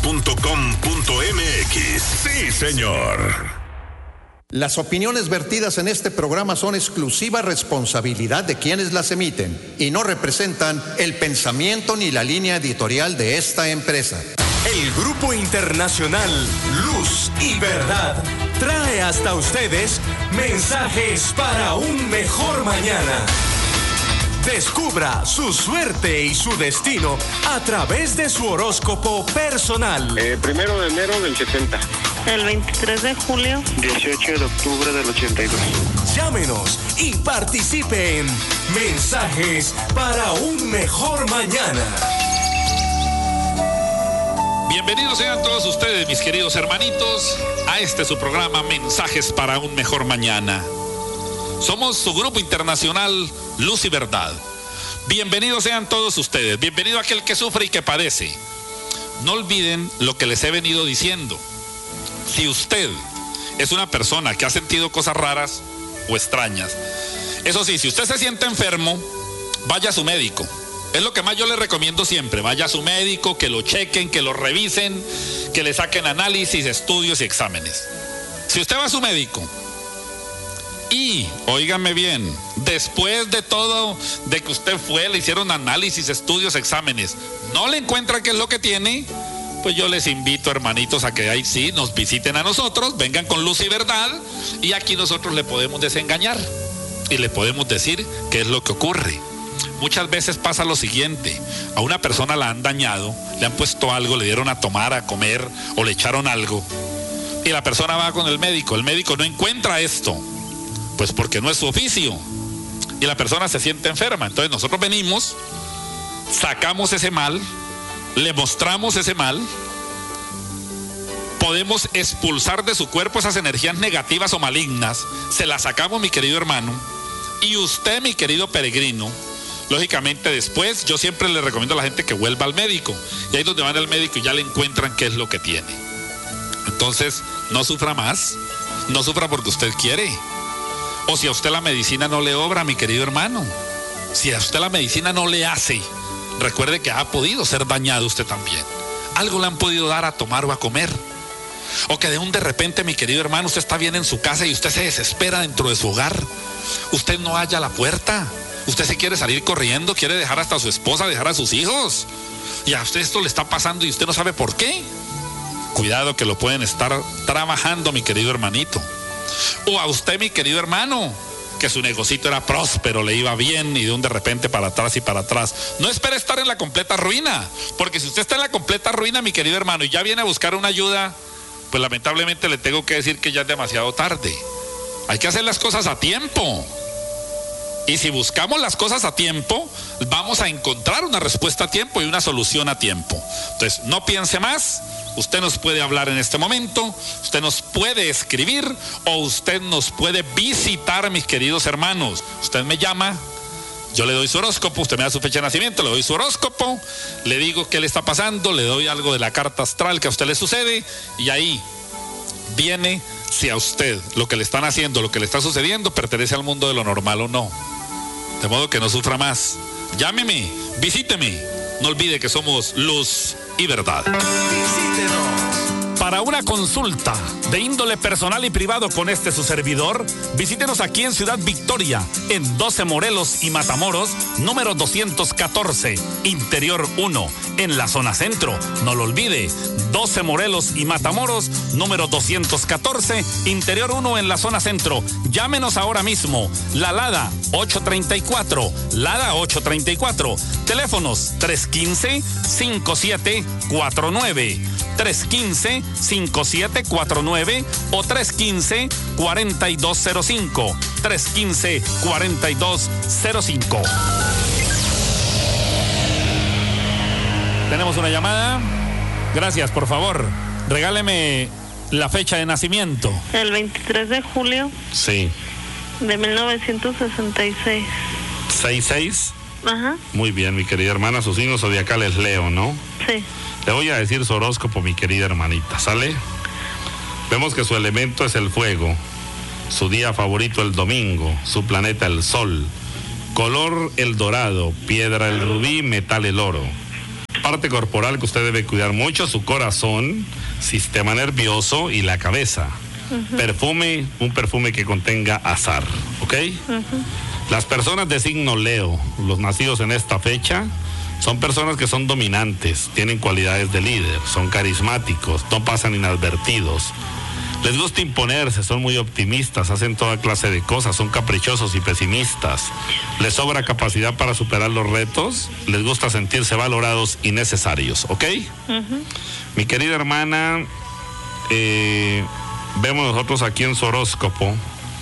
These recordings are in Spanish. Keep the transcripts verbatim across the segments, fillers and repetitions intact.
punto com punto m x. Sí, señor. Las opiniones vertidas en este programa son exclusiva responsabilidad de quienes las emiten y no representan el pensamiento ni la línea editorial de esta empresa. El Grupo Internacional Luz y Verdad trae hasta ustedes mensajes para un mejor mañana. Descubra su suerte y su destino a través de su horóscopo personal. Eh, primero de enero del setenta. El veintitrés de julio. dieciocho de octubre del ochenta y dos. Llámenos y participe en Mensajes para un mejor mañana. Bienvenidos sean todos ustedes, mis queridos hermanitos, a este su programa Mensajes para un mejor mañana. Somos su grupo internacional Luz y Verdad. Bienvenidos sean todos ustedes, bienvenido aquel que sufre y que padece. No olviden lo que les he venido diciendo. Si usted es una persona que ha sentido cosas raras o extrañas, eso sí, si usted se siente enfermo, vaya a su médico. Es lo que más yo le recomiendo siempre. Vaya a su médico, que lo chequen, que lo revisen, que le saquen análisis, estudios y exámenes. Si usted va a su médico y, óigame bien, después de todo, de que usted fue, le hicieron análisis, estudios, exámenes, no le encuentra qué es lo que tiene, pues yo les invito, hermanitos, a que ahí sí nos visiten a nosotros, vengan con Luz y Verdad, y aquí nosotros le podemos desengañar y le podemos decir qué es lo que ocurre. Muchas veces pasa lo siguiente: a una persona la han dañado, le han puesto algo, le dieron a tomar, a comer o le echaron algo, y la persona va con el médico, el médico no encuentra esto, pues porque no es su oficio, y la persona se siente enferma. Entonces nosotros venimos, sacamos ese mal, le mostramos ese mal, podemos expulsar de su cuerpo esas energías negativas o malignas, se las sacamos, mi querido hermano, y usted, mi querido peregrino, lógicamente después yo siempre le recomiendo a la gente que vuelva al médico, y ahí es donde van al médico y ya le encuentran qué es lo que tiene. Entonces no sufra más, no sufra porque usted quiere. O si a usted la medicina no le obra, mi querido hermano, si a usted la medicina no le hace, recuerde que ha podido ser dañado usted también. Algo le han podido dar a tomar o a comer. O que de un de repente, mi querido hermano, usted está bien en su casa y usted se desespera dentro de su hogar. Usted no halla la puerta. Usted se quiere salir corriendo, quiere dejar hasta a su esposa, dejar a sus hijos. Y a usted esto le está pasando y usted no sabe por qué. Cuidado que lo pueden estar trabajando, mi querido hermanito. O a usted, mi querido hermano, que su negocito era próspero, le iba bien, y de un de repente para atrás y para atrás. No espere estar en la completa ruina, porque si usted está en la completa ruina, mi querido hermano, y ya viene a buscar una ayuda, pues lamentablemente le tengo que decir que ya es demasiado tarde. Hay que hacer las cosas a tiempo. Y si buscamos las cosas a tiempo, vamos a encontrar una respuesta a tiempo y una solución a tiempo. Entonces, no piense más. Usted nos puede hablar en este momento, usted nos puede escribir o usted nos puede visitar, mis queridos hermanos. Usted me llama, yo le doy su horóscopo, usted me da su fecha de nacimiento, le doy su horóscopo, le digo qué le está pasando, le doy algo de la carta astral que a usted le sucede, y ahí viene si a usted lo que le están haciendo, lo que le está sucediendo, pertenece al mundo de lo normal o no. De modo que no sufra más. Llámeme, visíteme. No olvide que somos Luz y Verdad. Visítenos. Para una consulta de índole personal y privado con este su servidor, visítenos aquí en Ciudad Victoria, en doce Morelos y Matamoros, número doscientos catorce, Interior uno, en la zona centro. No lo olvide, doce Morelos y Matamoros, número doscientos catorce, Interior uno, en la zona centro. Llámenos ahora mismo. La Lada ocho treinta y cuatro, Lada ocho treinta y cuatro. Teléfonos tres uno cinco, cinco siete cuatro nueve, tres uno cinco, cinco siete cuatro nueve o tres uno cinco, cuatro dos cero cinco, tres uno cinco, cuatro dos cero cinco. Tenemos una llamada. Gracias, por favor. Regáleme la fecha de nacimiento. El veintitrés de julio. Sí. De mil novecientos sesenta y seis. ¿seis seis? Ajá. Muy bien, mi querida hermana. Su signo zodiacal es Leo, ¿no? Sí. Le voy a decir su horóscopo, mi querida hermanita, ¿sale? Vemos que su elemento es el fuego, su día favorito el domingo, su planeta el sol, color el dorado, piedra el rubí, metal el oro. Parte corporal que usted debe cuidar mucho, su corazón, sistema nervioso y la cabeza. Uh-huh. Perfume, un perfume que contenga azar, ¿ok? Uh-huh. Las personas de signo Leo, los nacidos en esta fecha, son personas que son dominantes, tienen cualidades de líder, son carismáticos, no pasan inadvertidos. Les gusta imponerse, son muy optimistas, hacen toda clase de cosas, son caprichosos y pesimistas. Les sobra capacidad para superar los retos, les gusta sentirse valorados y necesarios, ¿ok? Uh-huh. Mi querida hermana, eh, vemos nosotros aquí en su horóscopo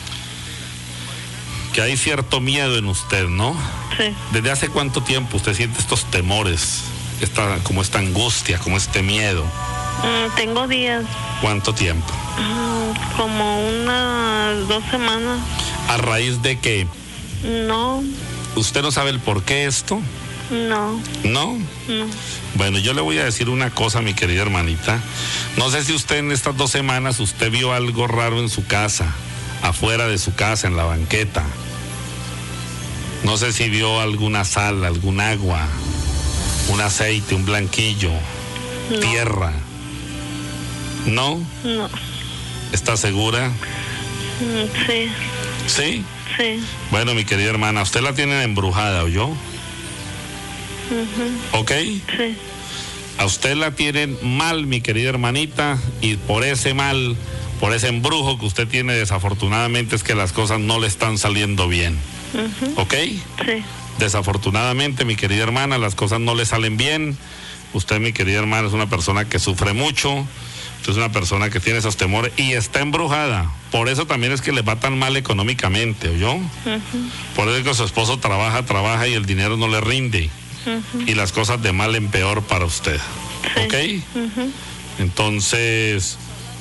que hay cierto miedo en usted, ¿no? Sí. ¿Desde hace cuánto tiempo usted siente estos temores, esta, como esta angustia, como este miedo? Mm, tengo días. ¿Cuánto tiempo? Mm, como unas dos semanas. ¿A raíz de qué? No. ¿Usted no sabe el por qué esto? No. ¿No? No. Bueno, yo le voy a decir una cosa, mi querida hermanita. No sé si usted en estas dos semanas usted vio algo raro en su casa, afuera de su casa, en la banqueta. No sé si vio alguna sal, algún agua, un aceite, un blanquillo, no. Tierra. ¿No? No. ¿Está segura? Sí. ¿Sí? Sí. Bueno, mi querida hermana, usted la tienen embrujada, ¿oyó? Uh-huh. ¿Ok? Sí. A usted la tienen mal, mi querida hermanita, y por ese mal, por ese embrujo que usted tiene, desafortunadamente es que las cosas no le están saliendo bien. Uh-huh. ¿Ok? Sí. Desafortunadamente, mi querida hermana, las cosas no le salen bien. Usted, mi querida hermana, es una persona que sufre mucho. Usted es una persona que tiene esos temores y está embrujada. Por eso también es que le va tan mal económicamente, ¿oyó? Uh-huh. Por eso es que su esposo trabaja, trabaja y el dinero no le rinde. Uh-huh. Y las cosas de mal en peor para usted. Sí. ¿Ok? Uh-huh. Entonces,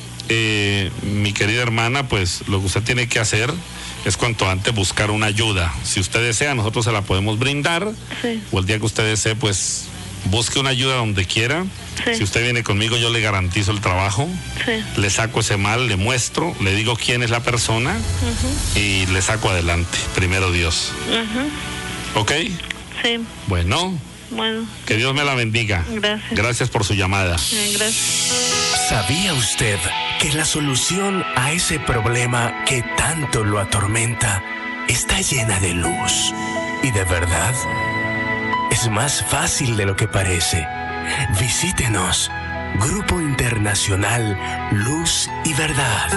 eh, mi querida hermana, pues lo que usted tiene que hacer es cuanto antes buscar una ayuda. Si usted desea, nosotros se la podemos brindar. Sí. O el día que usted desee, pues busque una ayuda donde quiera. Sí. Si usted viene conmigo, yo le garantizo el trabajo. Sí. Le saco ese mal, le muestro, le digo quién es la persona. Uh-huh. Y le saco adelante, primero Dios. Uh-huh. ¿Ok? Sí. Bueno. Bueno. Que Dios me la bendiga. Gracias. Gracias por su llamada. Gracias. ¿Sabía usted que la solución a ese problema que tanto lo atormenta está llena de luz y de verdad? Es más fácil de lo que parece. Visítenos. Grupo Internacional Luz y Verdad.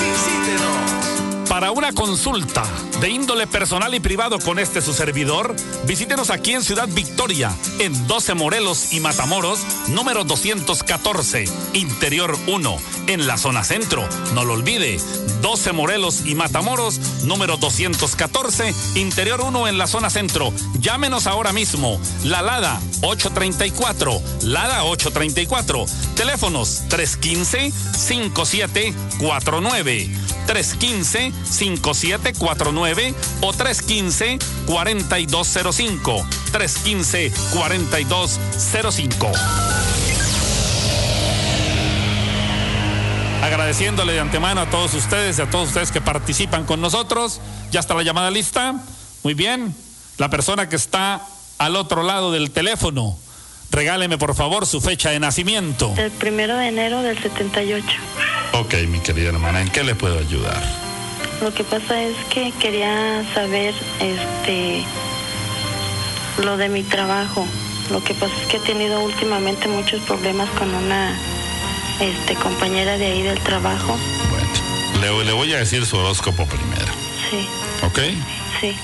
Visítenos. Para una consulta de índole personal y privado con este su servidor, visítenos aquí en Ciudad Victoria, en doce Morelos y Matamoros, número doscientos catorce, Interior uno, en la zona centro. No lo olvide, doce Morelos y Matamoros, número doscientos catorce, Interior uno, en la zona centro. Llámenos ahora mismo. La Lada ocho treinta y cuatro, Lada ocho treinta y cuatro. Teléfonos tres uno cinco, cinco siete cuatro nueve, tres uno cinco, cinco siete cuatro nueve o tres uno cinco, cuatro dos cero cinco, tres uno cinco, cuatro dos cero cinco. Agradeciéndole de antemano a todos ustedes y a todos ustedes que participan con nosotros. Ya está la llamada lista. Muy bien. La persona que está al otro lado del teléfono, regáleme por favor su fecha de nacimiento. El primero de enero del setenta y ocho. Ok, mi querida hermana, ¿en qué le puedo ayudar? Lo que pasa es que quería saber este lo de mi trabajo. Lo que pasa es que he tenido últimamente muchos problemas con una este compañera de ahí del trabajo. Bueno, le, le voy a decir su horóscopo primero. Sí. ¿Ok? Sí.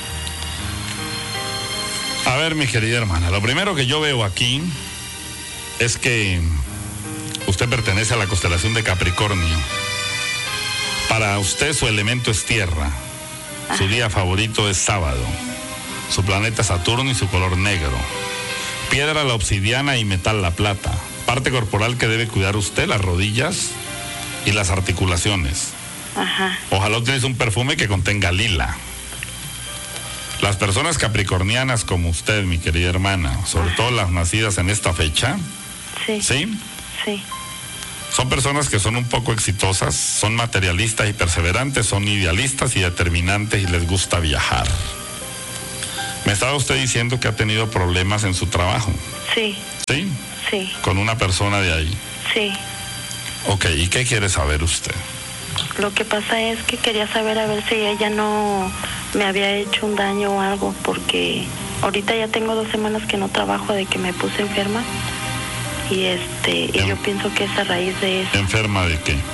A ver, mi querida hermana, lo primero que yo veo aquí es que usted pertenece a la constelación de Capricornio. Para usted su elemento es tierra. Ajá. Su día favorito es sábado. Su planeta es Saturno y su color negro. Piedra la obsidiana y metal la plata. Parte corporal que debe cuidar usted, las rodillas y las articulaciones. Ajá. Ojalá utilice un perfume que contenga lila. Las personas capricornianas como usted, mi querida hermana, sobre Ajá. todo las nacidas en esta fecha, sí. ¿sí? Sí. Son personas que son un poco exitosas, son materialistas y perseverantes, son idealistas y determinantes y les gusta viajar. Me estaba usted diciendo que ha tenido problemas en su trabajo. Sí. ¿Sí? Sí. Con una persona de ahí. Sí. Ok, ¿y qué quiere saber usted? Lo que pasa es que quería saber a ver si ella no me había hecho un daño o algo, porque ahorita ya tengo dos semanas que no trabajo de que me puse enferma y este y en, yo pienso que es a raíz de eso. ¿Enferma de qué?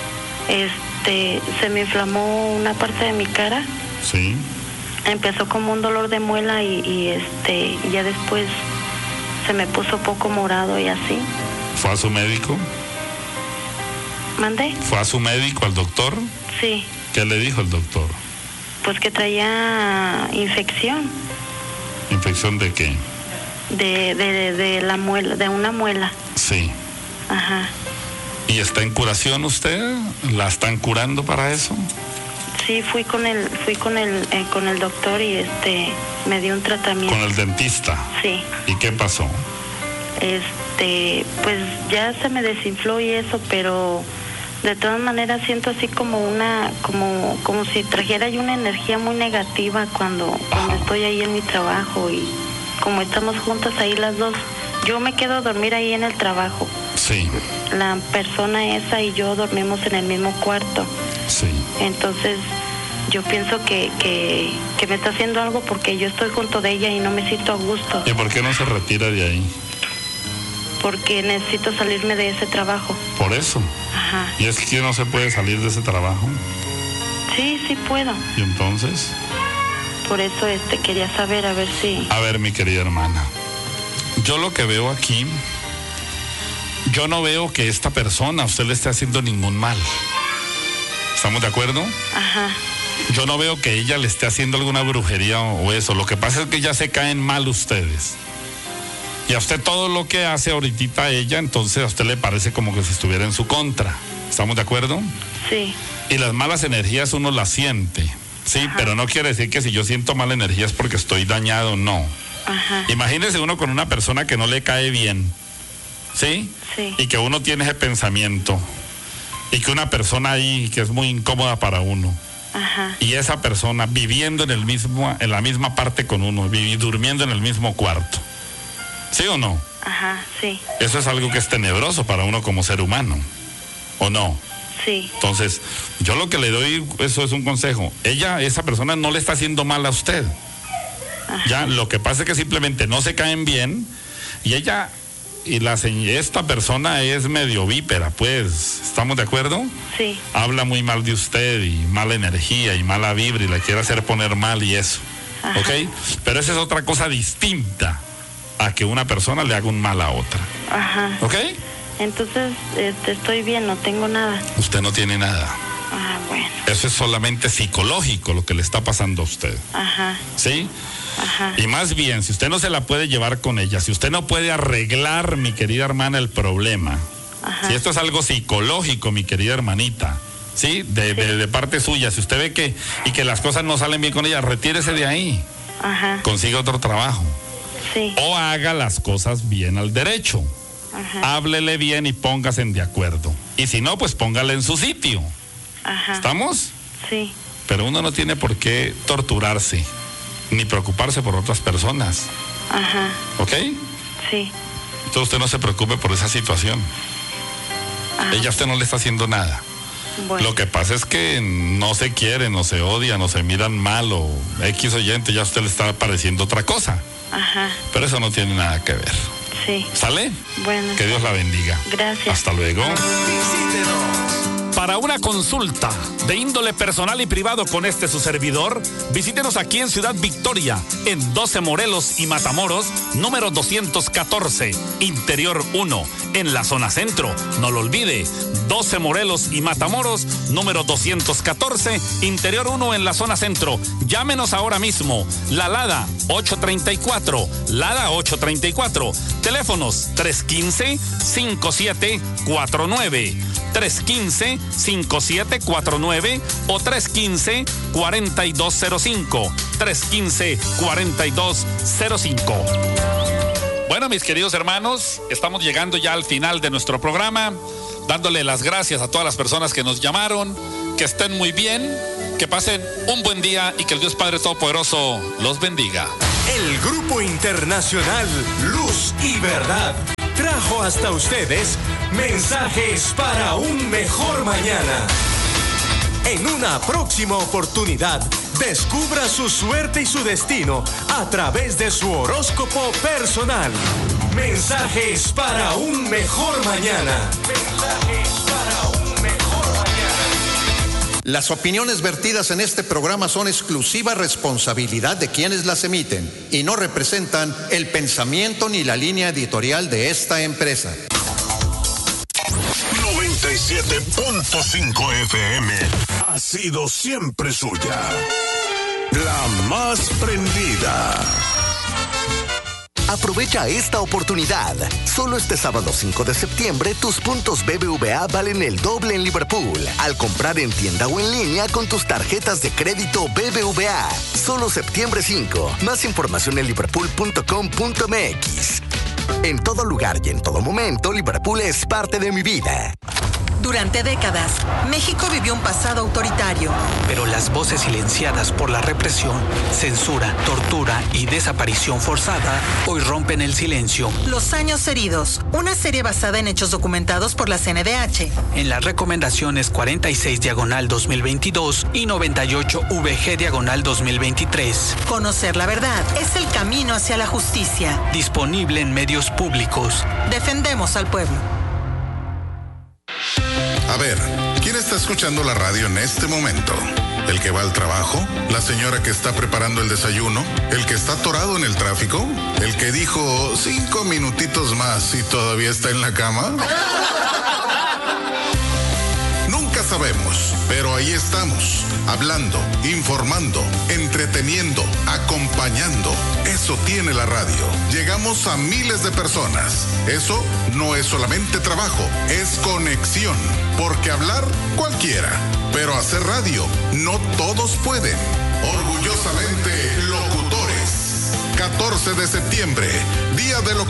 Este, se me inflamó una parte de mi cara. Sí. Empezó como un dolor de muela y, y este y ya después se me puso poco morado y así. ¿Fue a su médico? ¿Mandé? ¿Fue a su médico, al doctor? Sí. ¿Qué le dijo el doctor? Pues que traía infección. ¿Infección de qué? De, de, de, de la muela, de una muela. Sí. Ajá. ¿Y está en curación usted? ¿La están curando para eso? Sí, fui con el, fui con el, eh, con el doctor y este me dio un tratamiento. ¿Con el dentista? Sí. ¿Y qué pasó? Este, pues ya se me desinfló y eso, pero de todas maneras siento así como una, como, como si trajera yo una energía muy negativa cuando, cuando estoy ahí en mi trabajo y como estamos juntas ahí las dos. Yo me quedo a dormir ahí en el trabajo. Sí. La persona esa y yo dormimos en el mismo cuarto. Sí. Entonces, yo pienso que, que, que me está haciendo algo porque yo estoy junto de ella y no me siento a gusto. ¿Y por qué no se retira de ahí? Porque necesito salirme de ese trabajo. ¿Por eso? Ajá. ¿Y es que no se puede salir de ese trabajo? Sí, sí puedo. ¿Y entonces? Por eso este quería saber a ver si... A ver, mi querida hermana, yo lo que veo aquí, yo no veo que esta persona a usted le esté haciendo ningún mal. ¿Estamos de acuerdo? Ajá. Yo no veo que ella le esté haciendo alguna brujería o, o eso. Lo que pasa es que ya se caen mal ustedes. Y a usted todo lo que hace ahorita ella, entonces a usted le parece como que si estuviera en su contra. ¿Estamos de acuerdo? Sí. Y las malas energías uno las siente, sí, ajá, pero no quiere decir que si yo siento mala energía es porque estoy dañado, no. Ajá. Imagínese uno con una persona que no le cae bien, ¿sí? Sí. Y que uno tiene ese pensamiento. Y que una persona ahí que es muy incómoda para uno. Ajá. Y esa persona viviendo en el mismo, en la misma parte con uno, vivi, durmiendo en el mismo cuarto. ¿Sí o no? Ajá, sí. Eso es algo que es tenebroso para uno como ser humano, ¿o no? Sí. Entonces, yo lo que le doy, eso es un consejo. Ella, esa persona no le está haciendo mal a usted. Ajá. Ya, lo que pasa es que simplemente no se caen bien y ella, y la esta persona es medio vípera, pues, ¿estamos de acuerdo? Sí. Habla muy mal de usted y mala energía y mala vibra y la quiere hacer poner mal y eso. Ajá. ¿Ok? Pero esa es otra cosa distinta a que una persona le haga un mal a otra. Ajá. ¿Ok? Entonces, este, estoy bien, no tengo nada. Usted no tiene nada. Ah, bueno. Eso es solamente psicológico lo que le está pasando a usted. Ajá. ¿Sí? Ajá. Y más bien, si usted no se la puede llevar con ella, si usted no puede arreglar, mi querida hermana, el problema, ajá, si esto es algo psicológico, mi querida hermanita, ¿sí? De, sí. de, de parte suya, si usted ve que, y que las cosas no salen bien con ella, retírese de ahí. Ajá. Consiga otro trabajo. Sí. O haga las cosas bien al derecho. Ajá. Háblele bien y póngase de acuerdo. Y si no, pues póngale en su sitio. Ajá. ¿Estamos? Sí. Pero uno no tiene por qué torturarse, ni preocuparse por otras personas. Ajá. ¿Ok? Sí. Entonces usted no se preocupe por esa situación. Ajá. Ella a usted no le está haciendo nada. Bueno. Lo que pasa es que no se quieren, no se odian, no se miran mal o X oyente, ya a usted le está pareciendo otra cosa. Ajá. Pero eso no tiene nada que ver. Sí. ¿Sale? Bueno. Que Dios la bendiga. Gracias. Hasta luego. Para una consulta de índole personal y privado con este su servidor, visítenos aquí en Ciudad Victoria, en doce Morelos y Matamoros, número doscientos catorce, Interior uno, en la zona centro. No lo olvide, doce Morelos y Matamoros, número doscientos catorce, Interior uno, en la zona centro. Llámenos ahora mismo. La Lada ocho treinta y cuatro, Lada ocho treinta y cuatro. Teléfonos tres uno cinco, cinco siete cuatro nueve, tres uno cinco, cinco siete cuatro nueve o tres uno cinco, cuatro dos cero cinco, tres uno cinco, cuatro dos cero cinco. Bueno, mis queridos hermanos, estamos llegando ya al final de nuestro programa, dándole las gracias a todas las personas que nos llamaron, que estén muy bien, que pasen un buen día y que el Dios Padre Todopoderoso los bendiga. El Grupo Internacional Luz y Verdad trajo hasta ustedes mensajes para un mejor mañana. En una próxima oportunidad, descubra su suerte y su destino a través de su horóscopo personal. Mensajes para un mejor mañana. Mensajes para un mejor mañana. Las opiniones vertidas en este programa son exclusiva responsabilidad de quienes las emiten y no representan el pensamiento ni la línea editorial de esta empresa. noventa y siete punto cinco F M ha sido siempre suya. La más prendida. Aprovecha esta oportunidad. Solo este sábado cinco de septiembre, tus puntos B B V A valen el doble en Liverpool. Al comprar en tienda o en línea con tus tarjetas de crédito B B V A. Solo septiembre cinco. Más información en liverpool punto com punto m x. En todo lugar y en todo momento, Liverpool es parte de mi vida. Durante décadas, México vivió un pasado autoritario. Pero las voces silenciadas por la represión, censura, tortura y desaparición forzada hoy rompen el silencio. Los años heridos, una serie basada en hechos documentados por la C N D H. En las recomendaciones cuarenta y seis diagonal dos mil veintidós y noventa y ocho V G diagonal dos mil veintitrés. Conocer la verdad es el camino hacia la justicia. Disponible en medios públicos. Defendemos al pueblo. A ver, ¿quién está escuchando la radio en este momento? ¿El que va al trabajo? ¿La señora que está preparando el desayuno? ¿El que está atorado en el tráfico? ¿El que dijo cinco minutitos más y todavía está en la cama? Nunca sabemos, pero ahí estamos, hablando, informando, entreteniendo, acompañando. Eso tiene la radio. Llegamos a miles de personas. Eso no es solamente trabajo, es conexión. Porque hablar cualquiera, pero hacer radio no todos pueden. Orgullosamente locutores. catorce de septiembre, Día de Locutor.